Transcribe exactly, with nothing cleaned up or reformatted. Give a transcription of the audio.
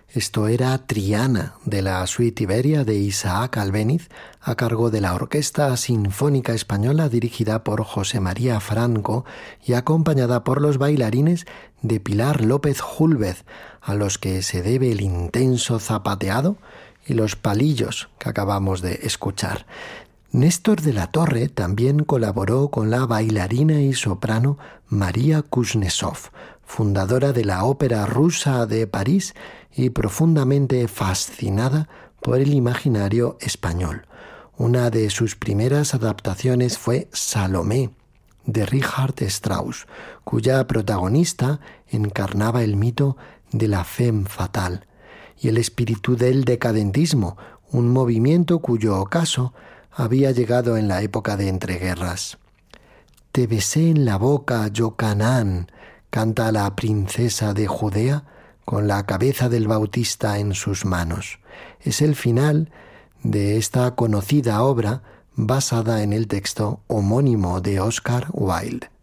Esto era Triana, de la suite Iberia de Isaac Albéniz, a cargo de la Orquesta Sinfónica Española dirigida por José María Franco y acompañada por los bailarines de Pilar López Júlvez, a los que se debe el intenso zapateado y los palillos que acabamos de escuchar. Néstor de la Torre también colaboró con la bailarina y soprano María Kuznetsov, fundadora de la Ópera Rusa de París y profundamente fascinada por el imaginario español. Una de sus primeras adaptaciones fue Salomé, de Richard Strauss, cuya protagonista encarnaba el mito de la femme fatale y el espíritu del decadentismo, un movimiento cuyo ocaso había llegado en la época de entreguerras. Te besé en la boca, yo Canaán, canta la princesa de Judea con la cabeza del Bautista en sus manos. Es el final de esta conocida obra basada en el texto homónimo de Oscar Wilde.